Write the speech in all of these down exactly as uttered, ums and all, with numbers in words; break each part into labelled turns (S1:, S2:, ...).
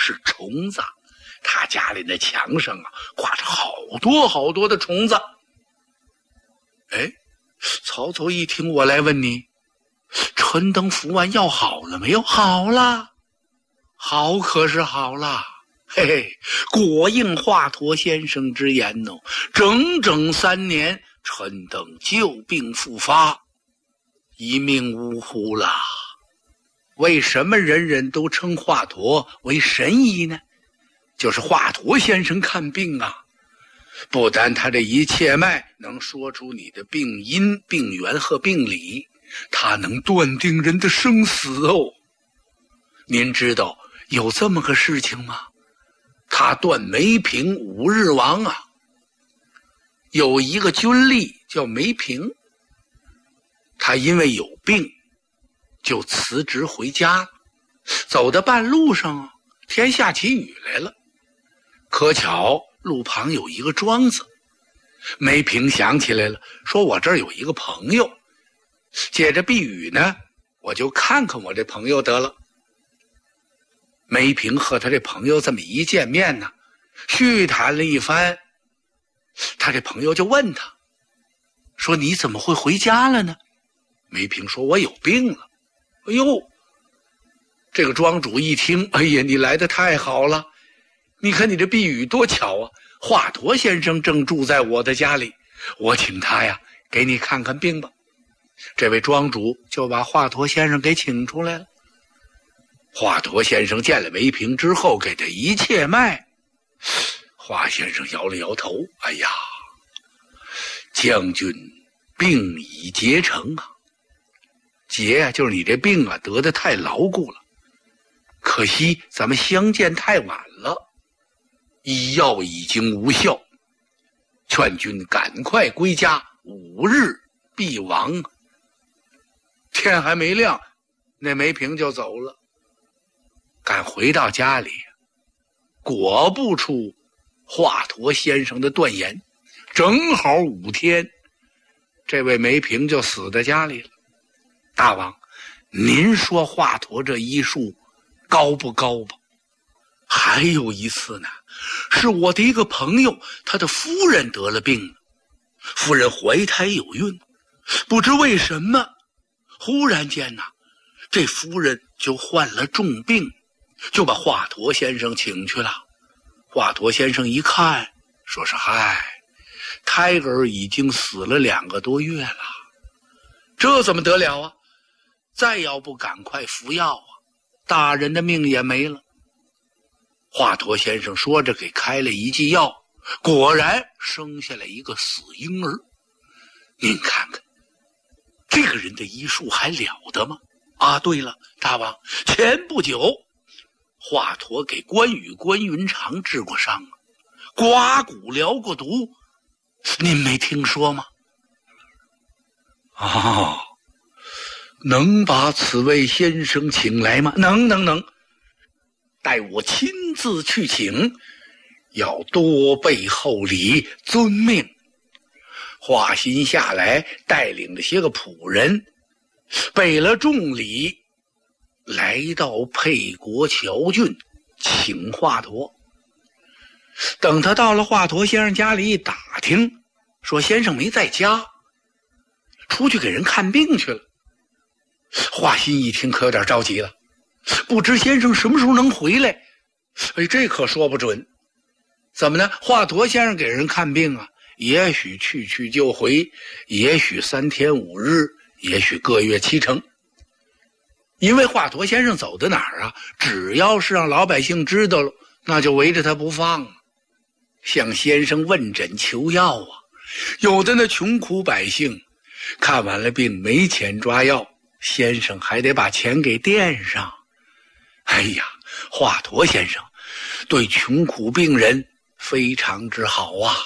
S1: 是虫子。他家里那墙上啊挂着好多好多的虫子。哎，曹操一听，我来问你，春灯服完药好了没有？好了，好可是好了。嘿嘿，果应华佗先生之言哦，整整三年，春灯旧病复发，一命呜呼了。为什么人人都称华佗为神医呢？就是华佗先生看病啊，不但他这一切脉能说出你的病因、病源和病理，他能断定人的生死哦。您知道有这么个事情吗？他断梅平五日王啊。有一个军吏叫梅平，他因为有病就辞职回家了。走到半路上啊，天下起雨来了。可巧路旁有一个庄子，梅平想起来了，说我这儿有一个朋友，借着避雨呢，我就看看我这朋友得了。梅平和他这朋友这么一见面呢，叙谈了一番，他这朋友就问他，说你怎么会回家了呢？梅平说我有病了。哎呦，这个庄主一听，哎呀，你来得太好了，你看你这避雨多巧啊，华佗先生正住在我的家里，我请他呀给你看看病吧。这位庄主就把华佗先生给请出来了。华佗先生见了梅平之后，给他一切脉。华先生摇了摇头，哎呀，将军病已结成啊，结啊就是你这病啊得得太牢固了，可惜咱们相见太晚了，医药已经无效，劝君赶快归家，五日必亡。天还没亮，那梅平就走了。赶回到家里，果不出华佗先生的断言，正好五天，这位梅平就死在家里了。大王，您说华佗这医术高不高吧？还有一次呢，是我的一个朋友，他的夫人得了病，夫人怀胎有孕，不知为什么忽然间呢，这夫人就患了重病，就把华佗先生请去了。华佗先生一看，说是嗨，胎儿已经死了两个多月了，这怎么得了啊？再要不赶快服药啊，大人的命也没了。华佗先生说着给开了一剂药，果然生下来一个死婴儿。您看看这个人的医术还了得吗？啊，对了，大王，前不久华佗给关羽、关云长治过伤，刮骨疗过毒，您没听说吗？哦，能把此位先生请来吗？能能能，待我亲自去请，要多备厚礼，遵命。华歆下来，带领了些个仆人，备了重礼，来到沛国谯郡请华佗。等他到了华佗先生家里一打听，说先生没在家，出去给人看病去了。华歆一听可有点着急了，不知先生什么时候能回来？哎，这可说不准。怎么呢？华佗先生给人看病啊，也许去去就回，也许三天五日，也许个月七成。因为华佗先生走到哪儿啊，只要是让老百姓知道了，那就围着他不放啊，向先生问诊求药啊。有的那穷苦百姓看完了病没钱抓药，先生还得把钱给垫上。哎呀，华佗先生对穷苦病人非常之好啊。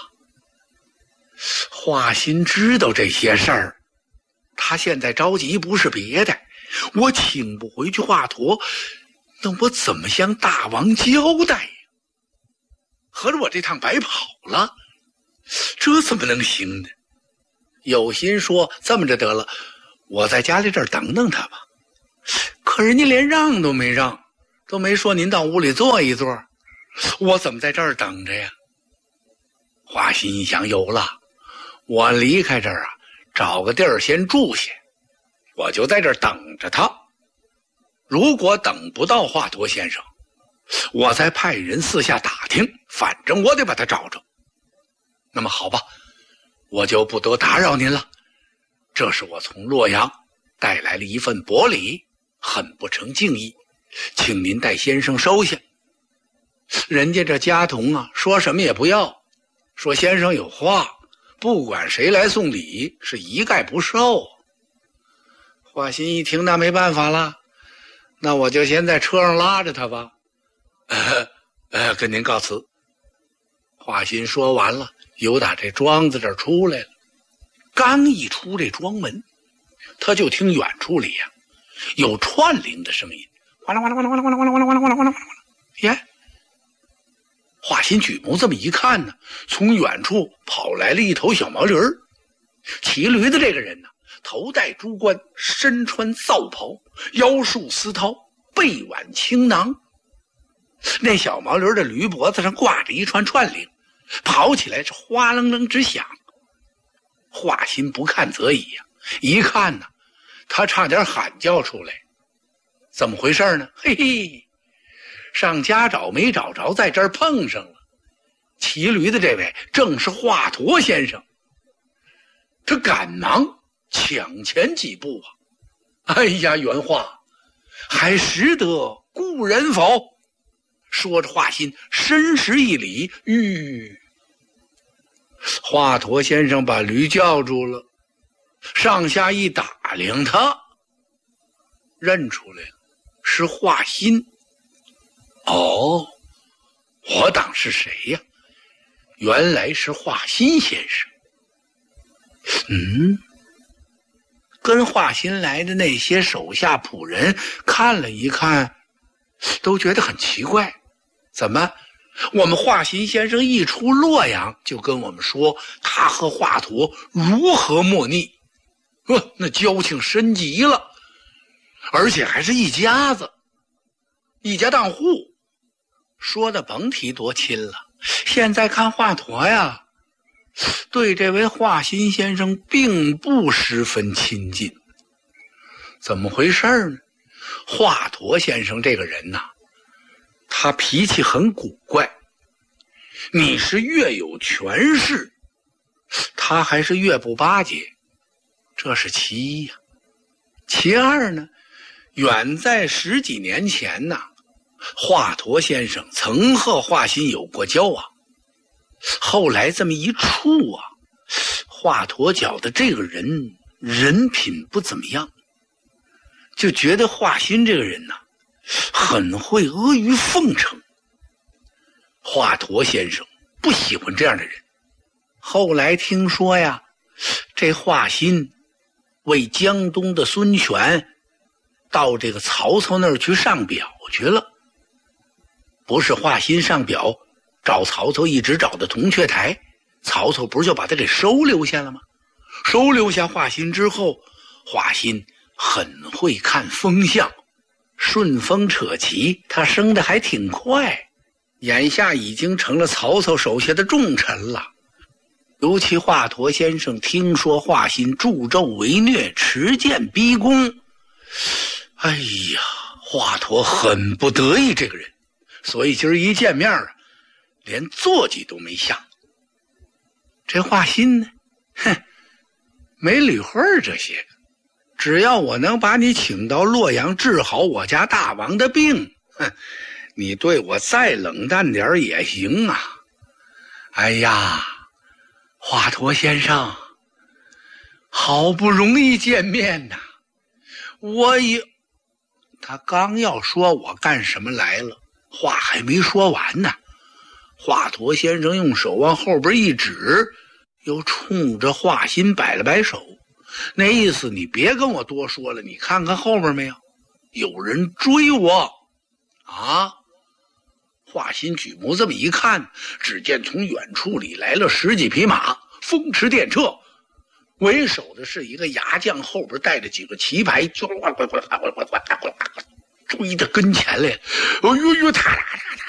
S1: 华歆知道这些事儿，他现在着急不是别的，我请不回去华佗，那我怎么向大王交代呀？合着我这趟白跑了，这怎么能行呢？有心说这么着得了，我在家里这儿等等他吧。可人家连让都没让， 都没说您到屋里坐一坐，我怎么在这儿等着呀？华歆一想，有了，我离开这儿啊，找个地儿先住下，我就在这儿等着他。如果等不到华佗先生，我再派人四下打听，反正我得把他找着。那么好吧，我就不多打扰您了。这是我从洛阳带来了一份薄礼，很不成敬意，请您代先生收下。人家这家童啊，说什么也不要，说先生有话，不管谁来送礼，是一概不受。华歆一听，那没办法了，那我就先在车上拉着他吧。呃呃，跟您告辞。华歆说完了，由打这庄子这儿出来了。刚一出这庄门，他就听远处里呀、啊、有串铃的声音，哗啦哗啦哗啦哗啦哗啦哗啦哗啦哗啦哗啦哗啦哗啦。耶！华歆举目这么一看呢，从远处跑来了一头小毛驴儿。骑驴的这个人呢，头戴珠冠，身穿皂袍，腰束丝绦，背挽青囊。那小毛驴的驴脖子上挂着一串串铃，跑起来是哗楞楞直响。华歆不看则已呀、啊，一看呢，他差点喊叫出来。怎么回事呢？嘿嘿，上家找没找着，在这儿碰上了。骑驴的这位正是华佗先生。他赶忙抢前几步啊！哎呀，原话，还识得故人否？说着，华歆深施一礼，吁。华佗先生把驴叫住了，上下一打量他，认出来了，是华歆。哦，我当是谁呀？原来是华歆先生。嗯，跟华歆来的那些手下仆人看了一看，都觉得很奇怪。怎么我们华歆先生一出洛阳就跟我们说他和华佗如何莫逆，呃，那交情深极了，而且还是一家子，一家当户，说的甭提多亲了。现在看华佗呀，对这位华歆先生并不十分亲近。怎么回事呢？华佗先生这个人呐、啊，他脾气很古怪，你是越有权势，他还是越不巴结，这是其一呀、啊。其二呢，远在十几年前呐、啊，华佗先生曾和华歆有过交往，后来这么一处啊，华佗觉得这个人人品不怎么样，就觉得华歆这个人呐、啊，很会阿谀奉承。华佗先生不喜欢这样的人。后来听说呀，这华歆为江东的孙权到这个曹操那儿去上表去了。不是华歆上表找曹操一直找的铜雀台，曹操不是就把他给收留下了吗？收留下华歆之后，华歆很会看风向，顺风扯旗，他升得还挺快，眼下已经成了曹操手下的重臣了。尤其华佗先生听说华歆助纣为虐，持剑逼宫，哎呀，华佗很不得意这个人，所以今儿一见面啊，连坐骑都没下。这华歆呢，哼，没理会这些个，只要我能把你请到洛阳治好我家大王的病，哼，你对我再冷淡点也行啊。哎呀，华佗先生，好不容易见面呐、啊，我也……他刚要说我干什么来了，话还没说完呢，华佗先生用手往后边一指，又冲着华歆摆了摆手，那意思你别跟我多说了，你看看后边没有，有人追我啊！华歆举目这么一看，只见从远处里来了十几匹马，风驰电掣，为首的是一个牙将，后边带着几个旗牌， 追到跟前来了，哎呦呦，他他他